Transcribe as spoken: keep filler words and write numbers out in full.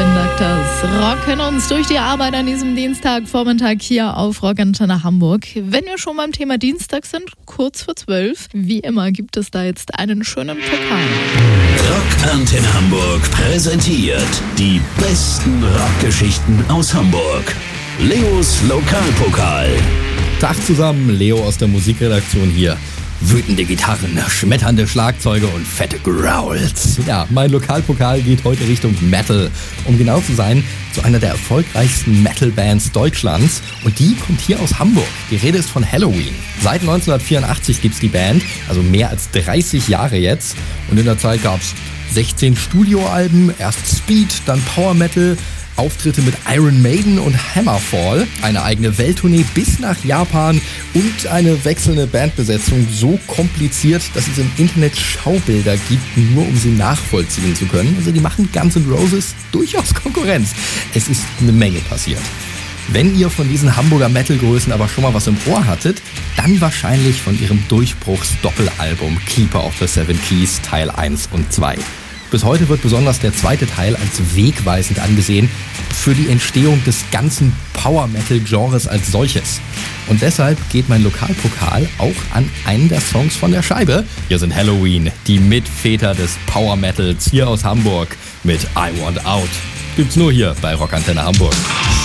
Conductors rocken uns durch die Arbeit an diesem Dienstagvormittag hier auf Rockantenne Hamburg. Wenn wir schon beim Thema Dienstag sind, kurz vor zwölf, wie immer gibt es da jetzt einen schönen Pokal. Rockantenne Hamburg präsentiert die besten Rockgeschichten aus Hamburg. Leos Lokalpokal. Tag zusammen, Leo aus der Musikredaktion hier. Wütende Gitarren, schmetternde Schlagzeuge und fette Growls. Ja, mein Lokalpokal geht heute Richtung Metal. Um genau zu sein, zu einer der erfolgreichsten Metal-Bands Deutschlands. Und die kommt hier aus Hamburg. Die Rede ist von Helloween. Seit neunzehnhundertvierundachtzig gibt's die Band, also mehr als dreißig Jahre jetzt. Und in der Zeit gab's sechzehn Studioalben, erst Speed, dann Power Metal, Auftritte mit Iron Maiden und Hammerfall, eine eigene Welttournee bis nach Japan und eine wechselnde Bandbesetzung so kompliziert, dass es im Internet Schaubilder gibt, nur um sie nachvollziehen zu können. Also die machen Guns N' Roses durchaus Konkurrenz. Es ist eine Menge passiert. Wenn ihr von diesen Hamburger Metal-Größen aber schon mal was im Ohr hattet, dann wahrscheinlich von ihrem Durchbruchs-Doppelalbum Keeper of the Seven Keys Teil eins und zwei. Bis heute wird besonders der zweite Teil als wegweisend angesehen für die Entstehung des ganzen Power-Metal-Genres als solches. Und deshalb geht mein Lokalpokal auch an einen der Songs von der Scheibe. Hier sind Helloween, die Mitväter des Power-Metals hier aus Hamburg mit I Want Out. Gibt's nur hier bei Rockantenne Hamburg.